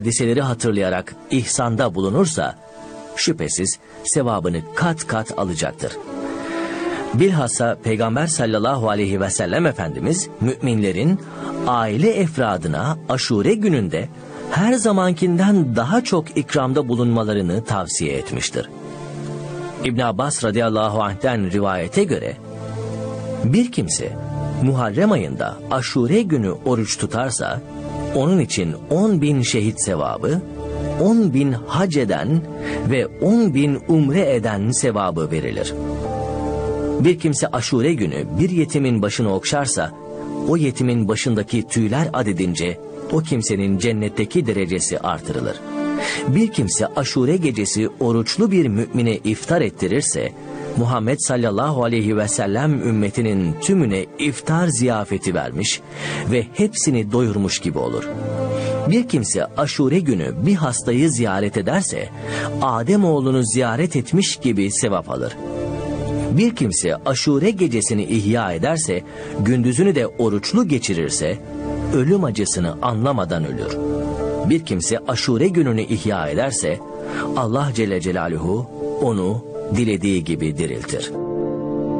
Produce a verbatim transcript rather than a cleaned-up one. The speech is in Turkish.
hadiseleri hatırlayarak ihsanda bulunursa, şüphesiz sevabını kat kat alacaktır. Bilhassa Peygamber sallallahu aleyhi ve sellem Efendimiz, müminlerin aile efradına Aşure gününde her zamankinden daha çok ikramda bulunmalarını tavsiye etmiştir. İbn Abbas radıyallahu anh'ten rivayete göre, bir kimse Muharrem ayında Aşure günü oruç tutarsa, onun için on bin şehit sevabı, on bin hac eden ve on bin umre eden sevabı verilir. Bir kimse Aşure günü bir yetimin başını okşarsa, o yetimin başındaki tüyler adedince o kimsenin cennetteki derecesi artırılır. Bir kimse Aşure gecesi oruçlu bir mümine iftar ettirirse, Muhammed sallallahu aleyhi ve sellem ümmetinin tümüne iftar ziyafeti vermiş ve hepsini doyurmuş gibi olur. Bir kimse Aşure günü bir hastayı ziyaret ederse, Ademoğlunu ziyaret etmiş gibi sevap alır. Bir kimse Aşure gecesini ihya ederse, gündüzünü de oruçlu geçirirse, ölüm acısını anlamadan ölür. Bir kimse Aşure gününü ihya ederse, Allah Celle Celaluhu onu dilediği gibi diriltir.